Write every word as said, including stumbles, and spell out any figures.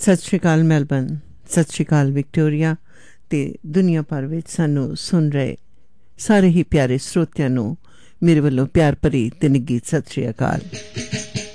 ਸਤਿ ਸ਼੍ਰੀ ਅਕਾਲ ਮੈਲਬਨ, ਸਤਿ ਸ਼੍ਰੀ ਅਕਾਲ ਵਿਕਟੋਰੀਆ ਤੇ ਦੁਨੀਆ ਭਰ ਵਿੱਚ ਸਾਨੂੰ ਸੁਣ ਰਹੇ ਸਾਰੇ ਹੀ ਪਿਆਰੇ ਸਰੋਤਿਆਂ ਨੂੰ ਮੇਰੇ ਵੱਲੋਂ ਪਿਆਰ ਭਰੀ ਤੇ ਨਿੱਘੀ ਸਤਿ ਸ਼੍ਰੀ ਅਕਾਲ।